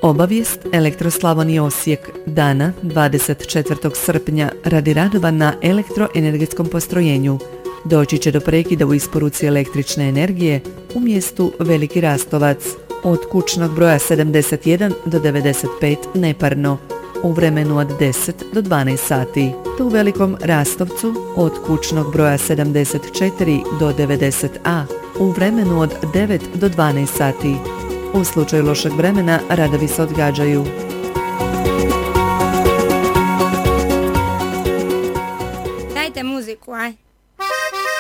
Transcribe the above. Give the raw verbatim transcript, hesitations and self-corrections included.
Obavijest Elektroslavonije Osijek dana dvadeset četvrtog srpnja radi radova na elektroenergetskom postrojenju. Doći će do prekida u isporuci električne energije u mjestu Veliki Rastovac od kućnog broja sedamdeset jedan do devedeset pet neparno u vremenu od deset do dvanaest sati, te u Velikom Rastovcu od kućnog broja sedamdeset četiri do devedeset a u vremenu od devet do dvanaest sati. U slučaju lošeg vremena radovi se odgađaju. Dajte muziku, aj.